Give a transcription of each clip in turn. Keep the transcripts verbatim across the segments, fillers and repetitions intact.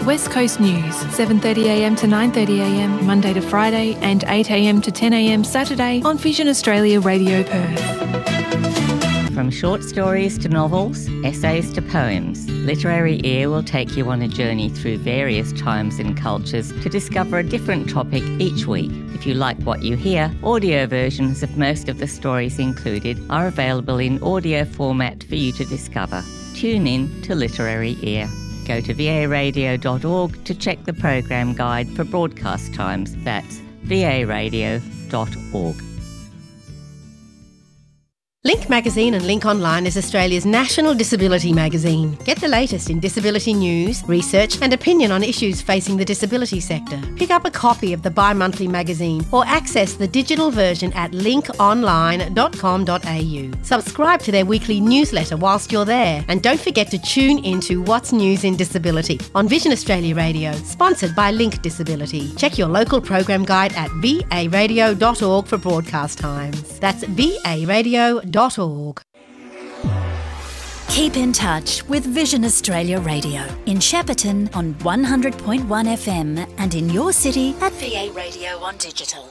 West Coast News, seven thirty a m to nine thirty a m Monday to Friday and eight a m to ten a m Saturday on Vision Australia Radio Perth. From short stories to novels, essays to poems, Literary Ear will take you on a journey through various times and cultures to discover a different topic each week. If you like what you hear, audio versions of most of the stories included are available in audio format for you to discover. Tune in to Literary Ear. Go to v a radio dot org to check the program guide for broadcast times. That's v a radio dot org. Link Magazine and Link Online is Australia's national disability magazine. Get the latest in disability news, research and opinion on issues facing the disability sector. Pick up a copy of the bi-monthly magazine or access the digital version at link online dot com dot a u. Subscribe to their weekly newsletter whilst you're there, and don't forget to tune into What's News in Disability on Vision Australia Radio, sponsored by Link Disability. Check your local program guide at v a radio dot org for broadcast times. That's v a radio dot org. Keep in touch with Vision Australia Radio in Shepparton on one hundred point one F M and in your city at V A Radio on digital.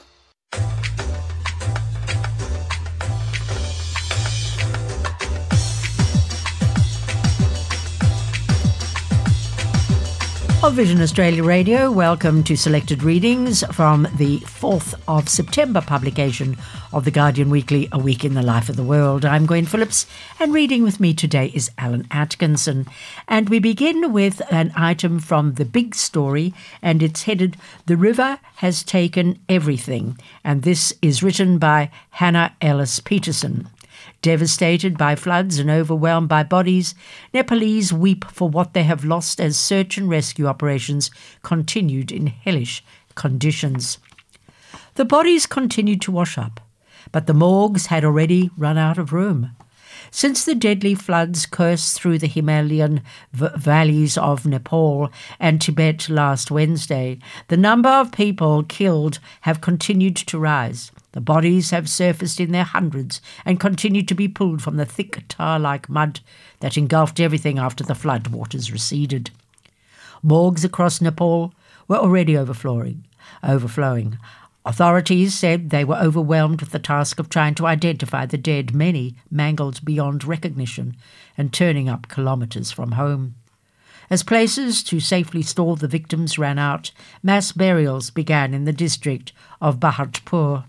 Of Vision Australia Radio, welcome to selected readings from the fourth of September publication of The Guardian Weekly, A Week in the Life of the World. I'm Gwen Phillips, and reading with me today is Alan Atkinson. And we begin with an item from The Big Story, and it's headed, The River Has Taken Everything. And this is written by Hannah Ellis Peterson. Devastated by floods and overwhelmed by bodies, Nepalese weep for what they have lost as search and rescue operations continued in hellish conditions. The bodies continued to wash up, but the morgues had already run out of room. Since the deadly floods coursed through the Himalayan v- valleys of Nepal and Tibet last Wednesday, the number of people killed have continued to rise. The bodies have surfaced in their hundreds and continue to be pulled from the thick tar-like mud that engulfed everything after the flood waters receded. Morgues across Nepal were already overflowing. overflowing. Authorities said they were overwhelmed with the task of trying to identify the dead, many mangled beyond recognition and turning up kilometres from home. As places to safely store the victims ran out, mass burials began in the district of Bharatpur.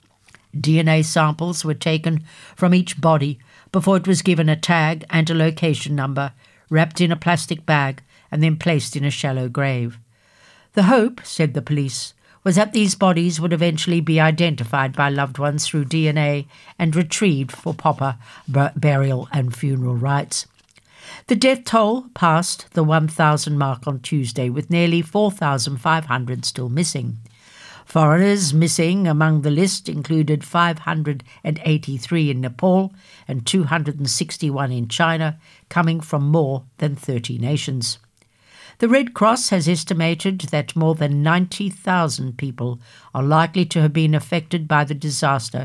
D N A samples were taken from each body before it was given a tag and a location number, wrapped in a plastic bag and then placed in a shallow grave. The hope, said the police, was that these bodies would eventually be identified by loved ones through D N A and retrieved for proper burial and funeral rites. The death toll passed the one thousand mark on Tuesday, with nearly four thousand five hundred still missing. Foreigners missing among the list included five hundred eighty-three in Nepal and two hundred sixty-one in China, coming from more than thirty nations. The Red Cross has estimated that more than ninety thousand people are likely to have been affected by the disaster